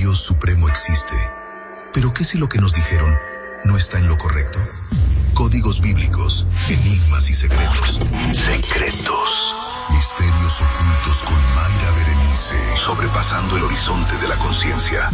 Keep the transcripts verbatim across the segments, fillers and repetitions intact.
Dios Supremo existe. Pero ¿qué si lo que nos dijeron no está en lo correcto? Códigos bíblicos, enigmas y secretos. Secretos. Misterios ocultos con Mayra Berenice. Sobrepasando el horizonte de la conciencia.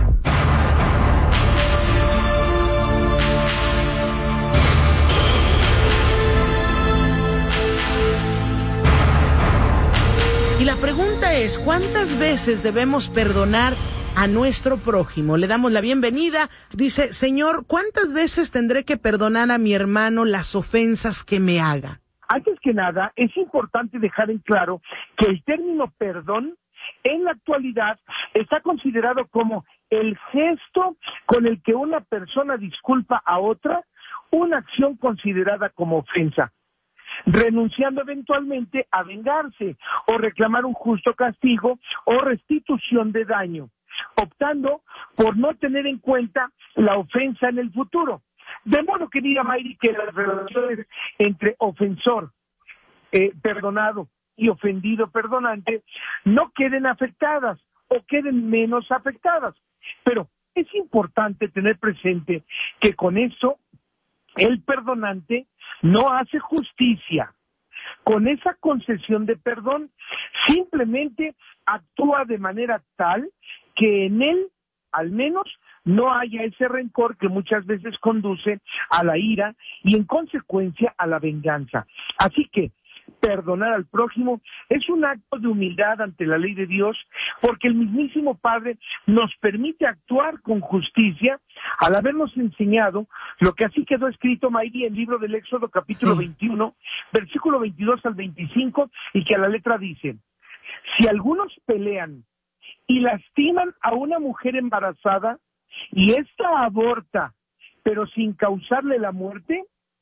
Y la pregunta es, ¿cuántas veces debemos perdonar a nuestro prójimo? Le damos la bienvenida. Dice, Señor, ¿cuántas veces tendré que perdonar a mi hermano las ofensas que me haga? Antes que nada, es importante dejar en claro que el término perdón en la actualidad está considerado como el gesto con el que una persona disculpa a otra una acción considerada como ofensa, renunciando eventualmente a vengarse o reclamar un justo castigo o restitución de daño, optando por no tener en cuenta la ofensa en el futuro. De modo que diga Mayri que las relaciones entre ofensor, eh, perdonado y ofendido perdonante no queden afectadas o queden menos afectadas. Pero es importante tener presente que con eso el perdonante no hace justicia. Con esa concesión de perdón, simplemente actúa de manera tal que en él, al menos, no haya ese rencor que muchas veces conduce a la ira y en consecuencia a la venganza. Así que perdonar al prójimo es un acto de humildad ante la ley de Dios, porque el mismísimo Padre nos permite actuar con justicia al habernos enseñado lo que así quedó escrito, Mayri, en el libro del Éxodo capítulo sí. veintiuno, versículo veintidós al veinticinco, y que a la letra dice: si algunos pelean y lastiman a una mujer embarazada y ésta aborta, pero sin causarle la muerte,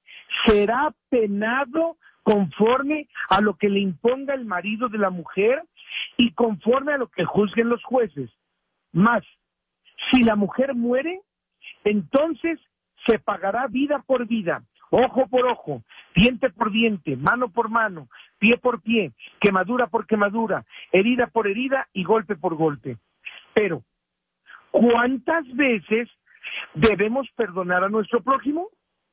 será penado conforme a lo que le imponga el marido de la mujer y conforme a lo que juzguen los jueces. Mas, si la mujer muere, entonces se pagará vida por vida, ojo por ojo, diente por diente, mano por mano, pie por pie, quemadura por quemadura, herida por herida y golpe por golpe. Pero, ¿cuántas veces debemos perdonar a nuestro prójimo?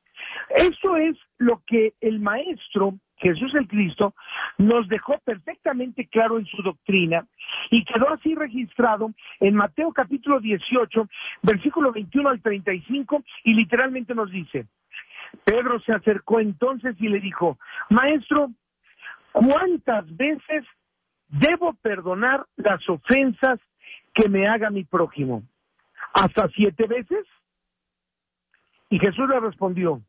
Eso es lo que el Maestro, Jesús el Cristo, nos dejó perfectamente claro en su doctrina y quedó así registrado en Mateo capítulo dieciocho, versículo veintiuno al treinta y cinco, y literalmente nos dice: Pedro se acercó entonces y le dijo: Maestro, ¿cuántas veces debo perdonar las ofensas que me haga mi prójimo? ¿Hasta siete veces? Y Jesús le respondió: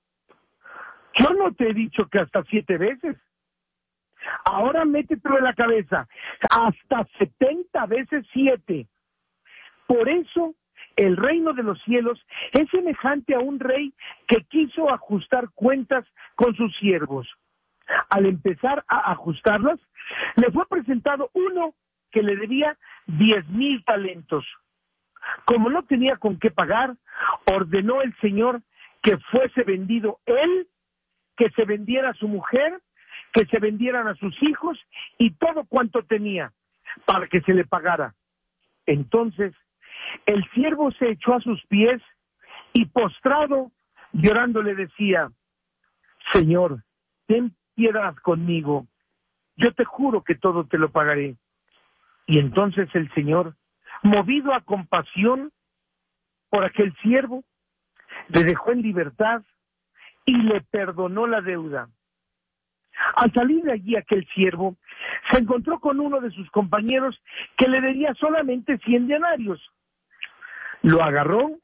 yo no te he dicho que hasta siete veces. Ahora métetelo en la cabeza, hasta setenta veces siete. Por eso, el reino de los cielos es semejante a un rey que quiso ajustar cuentas con sus siervos. Al empezar a ajustarlas, le fue presentado uno que le debía diez mil talentos. Como no tenía con qué pagar, ordenó el Señor que fuese vendido él, que se vendiera a su mujer, que se vendieran a sus hijos y todo cuanto tenía, para que se le pagara. Entonces, el siervo se echó a sus pies y postrado, llorando, le decía: Señor, ten piedad conmigo, yo te juro que todo te lo pagaré. Y entonces el Señor, movido a compasión por aquel siervo, le dejó en libertad y le perdonó la deuda. Al salir de allí aquel siervo se encontró con uno de sus compañeros que le debía solamente cien denarios. Lo agarró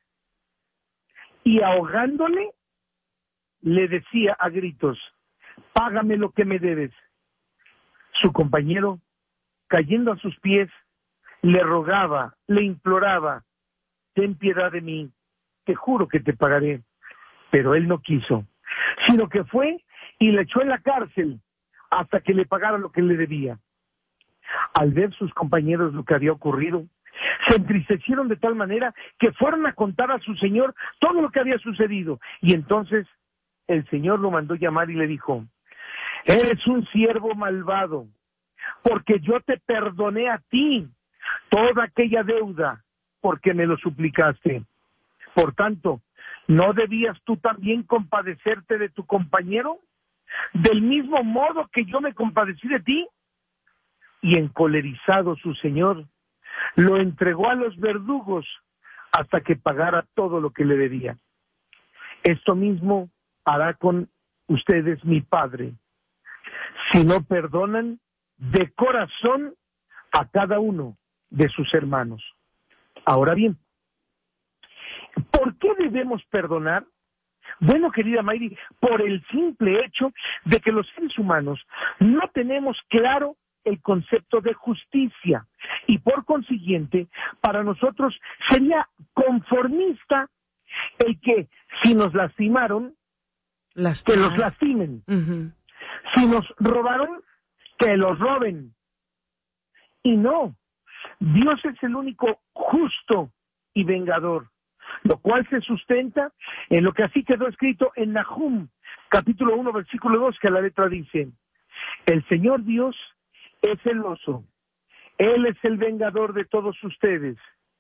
y ahogándole le decía a gritos: págame lo que me debes. Su compañero, cayendo a sus pies, le rogaba, le imploraba: ten piedad de mí, te juro que te pagaré. Pero él no quiso, sino que fue y le echó en la cárcel hasta que le pagara lo que le debía. Al ver sus compañeros lo que había ocurrido, se entristecieron de tal manera que fueron a contar a su señor todo lo que había sucedido. Y entonces el Señor lo mandó llamar y le dijo: eres un siervo malvado, porque yo te perdoné a ti toda aquella deuda porque me lo suplicaste. Por tanto, ¿no debías tú también compadecerte de tu compañero? Del mismo modo que yo me compadecí de ti. Y encolerizado su señor, lo entregó a los verdugos hasta que pagara todo lo que le debía. Esto mismo hará con ustedes mi Padre, si no perdonan de corazón a cada uno de sus hermanos. Ahora bien, ¿por qué debemos perdonar? Bueno, querida Mayri, por el simple hecho de que los seres humanos no tenemos claro el concepto de justicia y por consiguiente para nosotros sería conformista el que si nos lastimaron, Lastimar. que los lastimen. Uh-huh. Si nos robaron, que los roben. Y no, Dios es el único justo y vengador, lo cual se sustenta en lo que así quedó escrito en Nahum, capítulo uno, versículo dos, que a la letra dice: el Señor Dios es celoso, Él es el vengador de todos ustedes,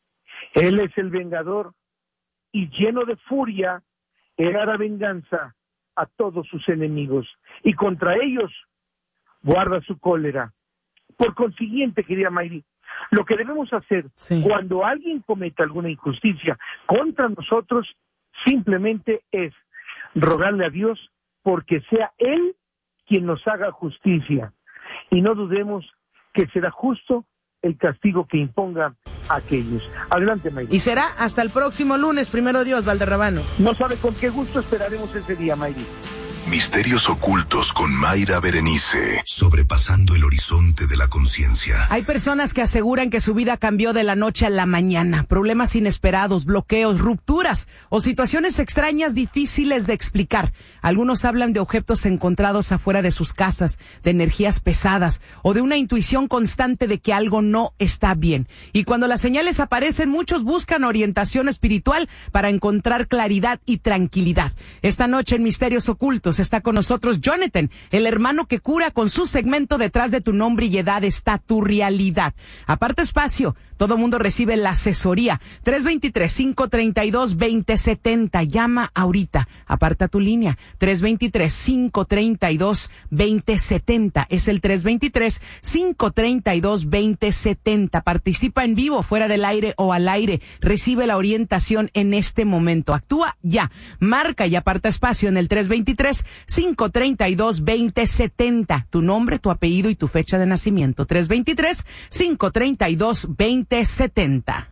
Él es el vengador y lleno de furia, Él hará venganza a todos sus enemigos y contra ellos guarda su cólera. Por consiguiente, querida Mayri, lo que debemos hacer sí. cuando alguien cometa alguna injusticia contra nosotros, simplemente es rogarle a Dios porque sea Él quien nos haga justicia. Y no dudemos que será justo el castigo que imponga a aquellos. Adelante, Mayri. Y será hasta el próximo lunes, primero Dios, Valderrabano. No sabe con qué gusto esperaremos ese día, Mayri. Misterios ocultos con Mayra Berenice, sobrepasando el horizonte de la conciencia. Hay personas que aseguran que su vida cambió de la noche a la mañana. Problemas inesperados, bloqueos, rupturas o situaciones extrañas difíciles de explicar. Algunos hablan de objetos encontrados afuera de sus casas, de energías pesadas o de una intuición constante de que algo no está bien. Y cuando las señales aparecen, muchos buscan orientación espiritual para encontrar claridad y tranquilidad. Esta noche en Misterios Ocultos está con nosotros Jonathan, el hermano que cura, con su segmento Detrás de tu nombre y edad está tu realidad. Aparta espacio, todo mundo recibe la asesoría. tres dos tres, cinco tres dos, dos cero siete cero. Llama ahorita, aparta tu línea. tres dos tres, cinco tres dos, dos cero siete cero. Es el tres dos tres, cinco tres dos, dos cero siete cero. Participa en vivo, fuera del aire o al aire. Recibe la orientación en este momento. Actúa ya. Marca y aparta espacio en el tres dos tres, cinco tres dos, dos cero siete cero. Tu nombre, tu apellido y tu fecha de nacimiento. tres dos tres, cinco tres dos, dos cero siete cero.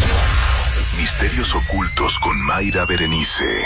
Misterios ocultos con Mayra Berenice.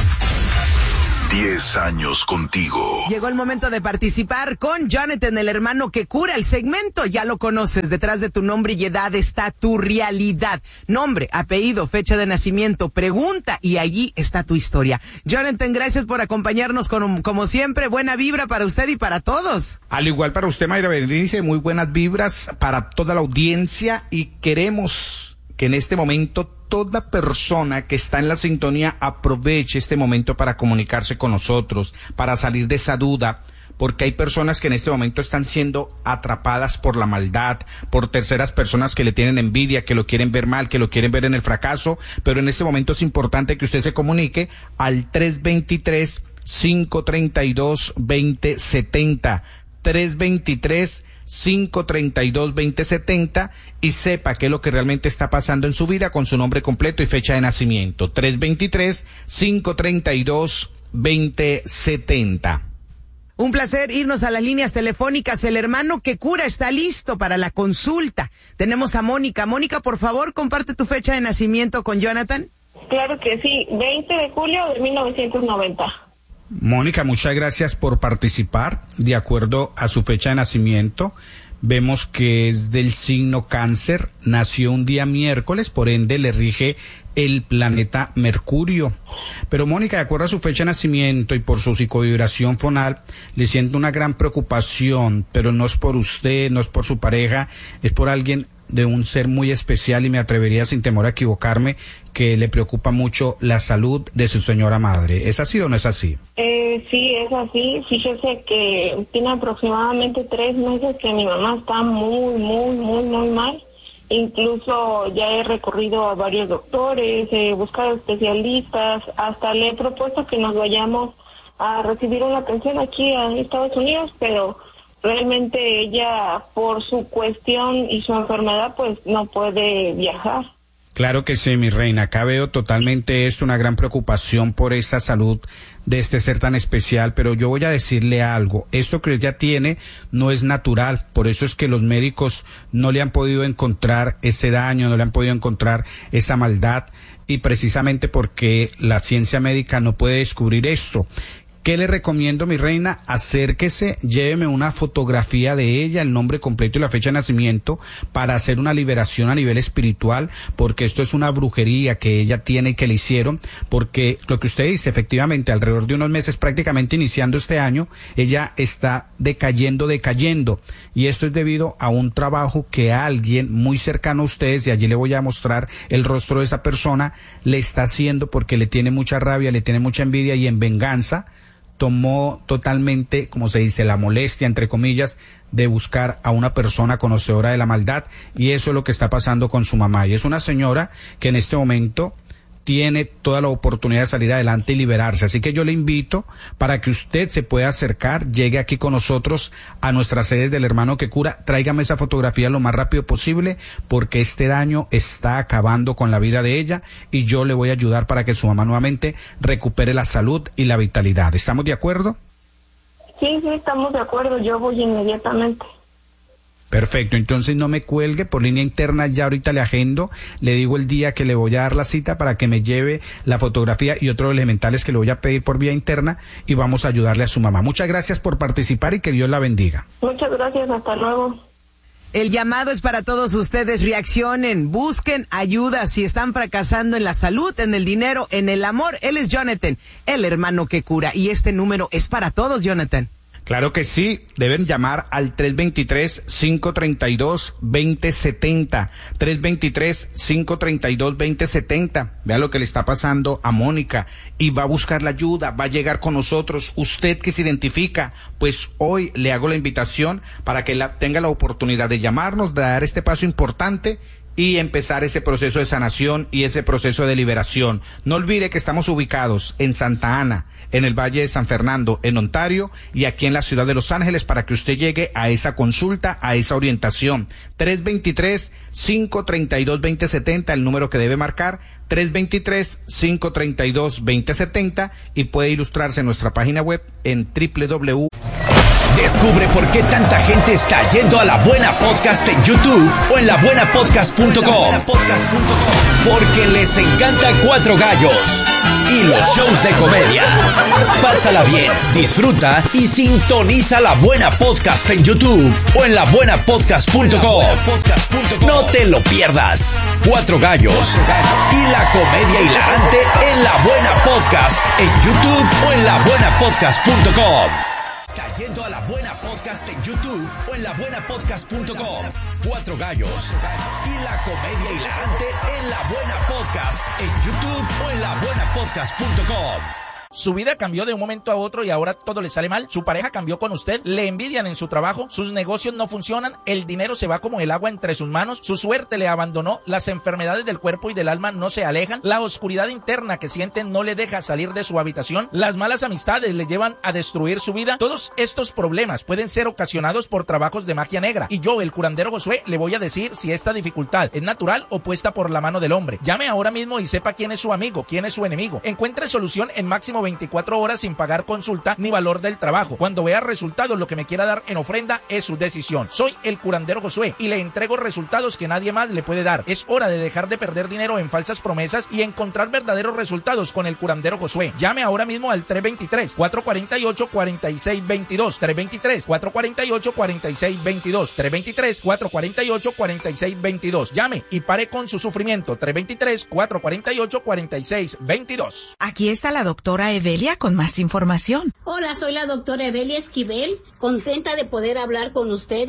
Diez años contigo. Llegó el momento de participar con Jonathan, el hermano que cura. El segmento ya lo conoces. Detrás de tu nombre y edad está tu realidad. Nombre, apellido, fecha de nacimiento, pregunta y allí está tu historia. Jonathan, gracias por acompañarnos con, como siempre. Buena vibra para usted y para todos. Al igual para usted, Mayra Berenice, muy buenas vibras para toda la audiencia y queremos que en este momento toda persona que está en la sintonía aproveche este momento para comunicarse con nosotros, para salir de esa duda, porque hay personas que en este momento están siendo atrapadas por la maldad, por terceras personas que le tienen envidia, que lo quieren ver mal, que lo quieren ver en el fracaso, pero en este momento es importante que usted se comunique al tres dos tres, cinco tres dos, dos cero siete cero, tres dos tres, cinco tres dos, dos cero siete cero y sepa qué es lo que realmente está pasando en su vida con su nombre completo y fecha de nacimiento. tres dos tres, cinco tres dos, dos cero siete cero. Un placer irnos a las líneas telefónicas. El hermano que cura está listo para la consulta. Tenemos a Mónica. Mónica, por favor, comparte tu fecha de nacimiento con Jonathan. Claro que sí, veinte de julio de mil novecientos noventa. Mónica, muchas gracias por participar. De acuerdo a su fecha de nacimiento, vemos que es del signo Cáncer, nació un día miércoles, por ende le rige el planeta Mercurio. Pero Mónica, de acuerdo a su fecha de nacimiento y por su psicovibración fonal, le siento una gran preocupación, pero no es por usted, no es por su pareja, es por alguien de un ser muy especial y me atrevería sin temor a equivocarme que le preocupa mucho la salud de su señora madre. ¿Es así o no es así? Eh, sí, es así. Fíjese que tiene aproximadamente tres meses que mi mamá está muy, muy, muy, muy mal Incluso ya he recurrido a varios doctores, he buscado especialistas, hasta le he propuesto que nos vayamos a recibir una atención aquí a Estados Unidos, pero realmente ella, por su cuestión y su enfermedad, pues no puede viajar. Claro que sí, mi reina. Acá veo totalmente esto, una gran preocupación por esa salud de este ser tan especial, pero yo voy a decirle algo. Esto que ella tiene no es natural, por eso es que los médicos no le han podido encontrar ese daño, no le han podido encontrar esa maldad, y precisamente porque la ciencia médica no puede descubrir esto. ¿Qué le recomiendo, mi reina? Acérquese, lléveme una fotografía de ella, el nombre completo y la fecha de nacimiento, para hacer una liberación a nivel espiritual, porque esto es una brujería que ella tiene y que le hicieron, porque lo que usted dice, efectivamente, alrededor de unos meses, prácticamente iniciando este año, ella está decayendo, decayendo, y esto es debido a un trabajo que alguien muy cercano a ustedes, y allí le voy a mostrar el rostro de esa persona, le está haciendo porque le tiene mucha rabia, le tiene mucha envidia, y en venganza tomó totalmente, como se dice, la molestia, entre comillas, de buscar a una persona conocedora de la maldad, y eso es lo que está pasando con su mamá. Y es una señora que en este momento tiene toda la oportunidad de salir adelante y liberarse. Así que yo le invito para que usted se pueda acercar, llegue aquí con nosotros a nuestras sedes del Hermano que Cura, tráigame esa fotografía lo más rápido posible, porque este daño está acabando con la vida de ella, y yo le voy a ayudar para que su mamá nuevamente recupere la salud y la vitalidad. ¿Estamos de acuerdo? Sí, sí, estamos de acuerdo, yo voy inmediatamente. Perfecto, entonces no me cuelgue, por línea interna ya ahorita le agendo, le digo el día que le voy a dar la cita para que me lleve la fotografía y otros elementales que le voy a pedir por vía interna, y vamos a ayudarle a su mamá. Muchas gracias por participar y que Dios la bendiga. Muchas gracias, hasta luego. El llamado es para todos ustedes, reaccionen, busquen ayuda si están fracasando en la salud, en el dinero, en el amor. Él es Jonathan, el hermano que cura, y este número es para todos, Jonathan. Claro que sí, deben llamar al tres dos tres, cinco tres dos, dos cero siete cero, tres dos tres, cinco tres dos, dos cero siete cero. Vea lo que le está pasando a Mónica, y va a buscar la ayuda, va a llegar con nosotros. Usted que se identifica, pues hoy le hago la invitación para que la, tenga la oportunidad de llamarnos, de dar este paso importante y empezar ese proceso de sanación y ese proceso de liberación. No olvide que estamos ubicados en Santa Ana, en el Valle de San Fernando, en Ontario, y aquí en la ciudad de Los Ángeles, para que usted llegue a esa consulta, a esa orientación. tres dos tres, cinco tres dos, dos cero siete cero, el número que debe marcar, tres dos tres, cinco tres dos, dos cero siete cero, y puede ilustrarse en nuestra página web en doble u doble u doble u. Descubre por qué tanta gente está yendo a La Buena Podcast en YouTube o en la buena podcast punto com. Porque les encanta Cuatro Gallos y los shows de comedia. Pásala bien, disfruta y sintoniza La Buena Podcast en YouTube o en la buena podcast punto com. No te lo pierdas. Cuatro Gallos y la comedia hilarante en La Buena Podcast en YouTube o en la buena podcast punto com. Está yendo a La Buena Podcast en YouTube o en la buena podcast punto com. Cuatro Gallos y la comedia hilarante en La Buena Podcast en YouTube o en la buena podcast punto com. Su vida cambió de un momento a otro y ahora todo le sale mal. Su pareja cambió con usted, le envidian en su trabajo, sus negocios no funcionan, el dinero se va como el agua entre sus manos, su suerte le abandonó, las enfermedades del cuerpo y del alma no se alejan, la oscuridad interna que siente no le deja salir de su habitación, las malas amistades le llevan a destruir su vida. Todos estos problemas pueden ser ocasionados por trabajos de magia negra, y yo, el curandero Josué, le voy a decir si esta dificultad es natural o puesta por la mano del hombre. Llame ahora mismo y sepa quién es su amigo, quién es su enemigo. Encuentre solución en máximo veinticuatro horas sin pagar consulta ni valor del trabajo. Cuando vea resultados, lo que me quiera dar en ofrenda es su decisión. Soy el curandero Josué y le entrego resultados que nadie más le puede dar. Es hora de dejar de perder dinero en falsas promesas y encontrar verdaderos resultados con el curandero Josué. Llame ahora mismo al tres dos tres, cuatro cuatro ocho, cuatro seis dos dos, tres dos tres, cuatro cuatro ocho, cuatro seis dos dos, tres dos tres, cuatro cuatro ocho, cuatro seis dos dos. Llame y pare con su sufrimiento. tres dos tres, cuatro cuatro ocho, cuatro seis dos dos. Aquí está la doctora Evelia con más información. Hola, soy la doctora Evelia Esquivel, contenta de poder hablar con ustedes.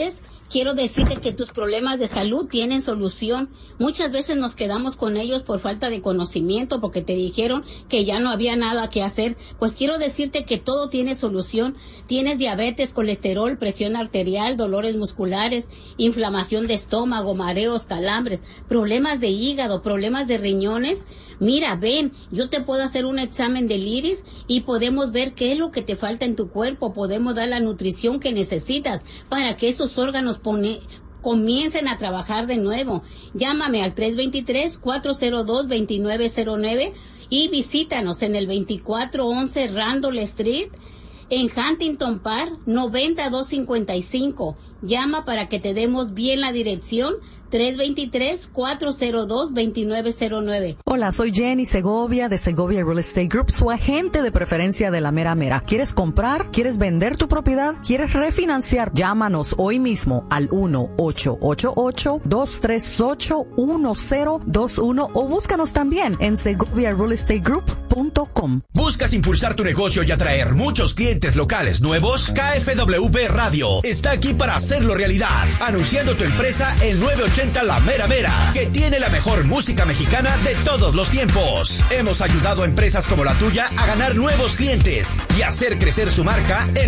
quiero decirte que tus problemas de salud tienen solución. Muchas veces nos quedamos con ellos por falta de conocimiento, porque te dijeron que ya no había nada que hacer. Pues quiero decirte que todo tiene solución. Tienes diabetes, colesterol, presión arterial, dolores musculares, inflamación de estómago, mareos, calambres, problemas de hígado, problemas de riñones. Mira, ven, yo te puedo hacer un examen del iris y podemos ver qué es lo que te falta en tu cuerpo. Podemos dar la nutrición que necesitas para que esos órganos pone, comiencen a trabajar de nuevo. Llámame al tres dos tres, cuatro cero dos, dos nueve cero nueve y visítanos en el veinticuatro once Randall Street en Huntington Park, noventa y dos cincuenta y cinco. Llama para que te demos bien la dirección. tres dos tres, cuatro cero dos, dos nueve cero nueve. Hola, soy Jenny Segovia de Segovia Real Estate Group, su agente de preferencia de la mera mera. ¿Quieres comprar? ¿Quieres vender tu propiedad? ¿Quieres refinanciar? Llámanos hoy mismo al uno ocho ocho ocho, dos tres ocho, uno cero dos uno o búscanos también en segovia real estate group punto com. ¿Buscas impulsar tu negocio y atraer muchos clientes locales nuevos? K F W B Radio está aquí para hacerlo realidad, anunciando tu empresa en nueve ochenta La Mera Mera, que tiene la mejor música mexicana de todos los tiempos. Hemos ayudado a empresas como la tuya a ganar nuevos clientes y hacer crecer su marca en